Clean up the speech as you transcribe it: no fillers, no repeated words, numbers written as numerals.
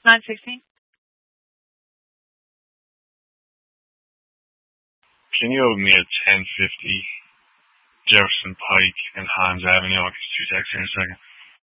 916. Can you open me at 1050 Jefferson Pike and Hans Avenue? I'll get 2 texts here in a second.